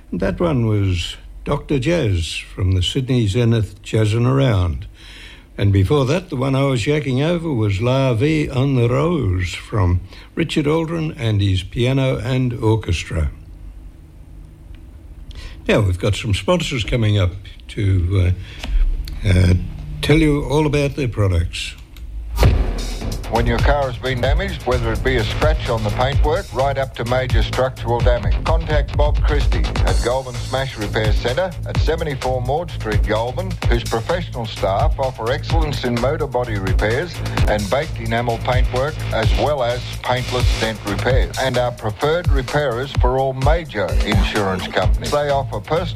That one was Dr. Jazz from the Sydney Zenith Jazzin' Around. And before that, the one I was yakking over was La Vie en the Rose from Richard Aldrin and his piano and orchestra. Now, we've got some sponsors coming up to tell you all about their products. When your car has been damaged, whether it be a scratch on the paintwork right up to major structural damage, contact Bob Christie at Goulburn Smash Repair Centre at 74 Maud Street, Goulburn, whose professional staff offer excellence in motor body repairs and baked enamel paintwork as well as paintless dent repairs, and are preferred repairers for all major insurance companies. They offer personal